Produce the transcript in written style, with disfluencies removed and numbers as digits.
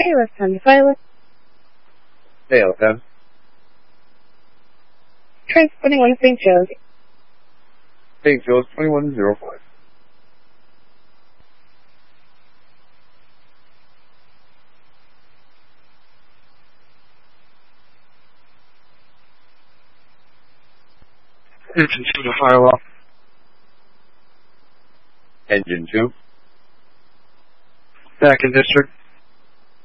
Hey, left hand, pilot. Hey, left hand. Transporting on St. Joe's. St. Joe's 2105. Engine 2 to firewall. Engine 2. Back in district.